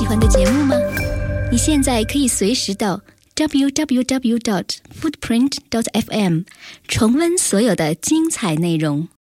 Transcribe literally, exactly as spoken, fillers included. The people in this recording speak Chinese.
喜欢的节目吗？你现在可以随时到 double-u double-u double-u dot footprint dot f m 重温所有的精彩内容。